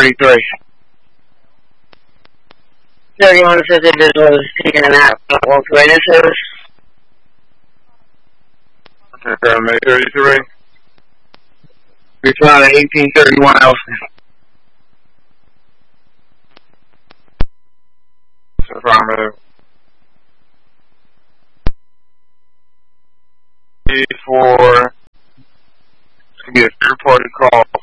33. 31 says individual is taking a nap at Wolf Radio Service. Confirm May 33. We found at 1831 Elston. Affirmative. For it's gonna be a third party call.